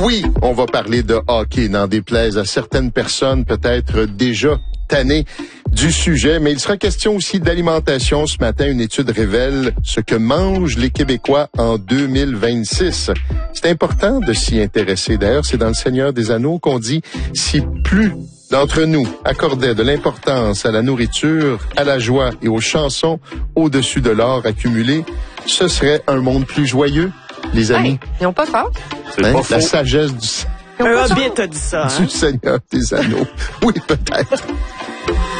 Oui, on va parler de hockey, n'en déplaise à certaines personnes peut-être déjà tannées du sujet, mais il sera question aussi d'alimentation. Ce matin, une étude révèle ce que mangent les Québécois en 2026. C'est important de s'y intéresser. D'ailleurs, c'est dans Le Seigneur des Anneaux qu'on dit si plus d'entre nous accordaient de l'importance à la nourriture, à la joie et aux chansons au-dessus de l'or accumulé, ce serait un monde plus joyeux, les amis. Hey, ils n'ont pas fort. C'est pas La faux. sagesse Un hobbit a dit ça. du Seigneur des Anneaux. Oui, peut-être.